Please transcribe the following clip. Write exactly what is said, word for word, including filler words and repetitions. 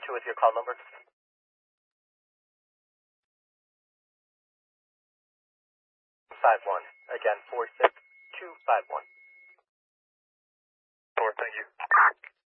two with your call number. Five one. Again, four six two five one.